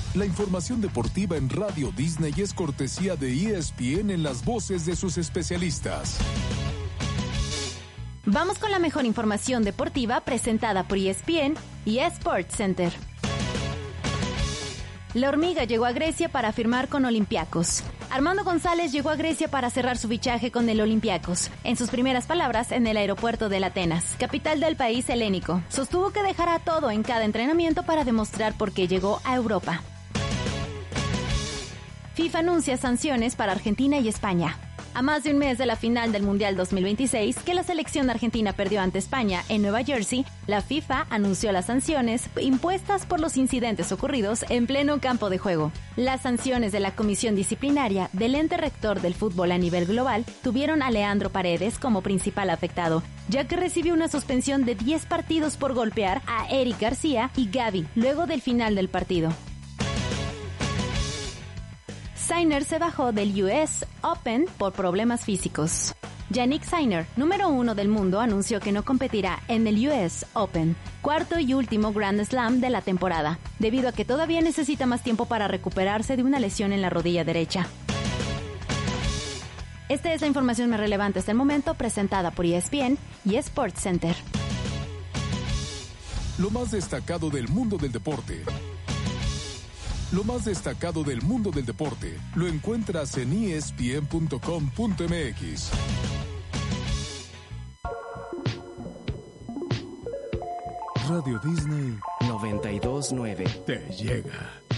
La información deportiva en Radio Disney es cortesía de ESPN en las voces de sus especialistas. Vamos con la mejor información deportiva presentada por ESPN y Sports Center. La Hormiga llegó a Grecia para firmar con Olympiacos. Armando González llegó a Grecia para cerrar su fichaje con el Olympiacos. En sus primeras palabras, en el aeropuerto de Atenas, capital del país helénico, sostuvo que dejará todo en cada entrenamiento para demostrar por qué llegó a Europa. FIFA anuncia sanciones para Argentina y España. A más de un mes de la final del Mundial 2026, que la selección argentina perdió ante España en Nueva Jersey, la FIFA anunció las sanciones impuestas por los incidentes ocurridos en pleno campo de juego. Las sanciones de la Comisión Disciplinaria del ente rector del fútbol a nivel global tuvieron a Leandro Paredes como principal afectado, ya que recibió una suspensión de 10 partidos por golpear a Eric García y Gavi luego del final del partido. Sinner se bajó del US Open por problemas físicos. Jannik Sinner, número 1 del mundo, anunció que no competirá en el US Open, cuarto y último Grand Slam de la temporada, debido a que todavía necesita más tiempo para recuperarse de una lesión en la rodilla derecha. Esta es la información más relevante hasta el momento, presentada por ESPN y Sports Center. Lo más destacado del mundo del deporte. Lo más destacado del mundo del deporte lo encuentras en espn.com.mx. Radio Disney 92.9 te llega.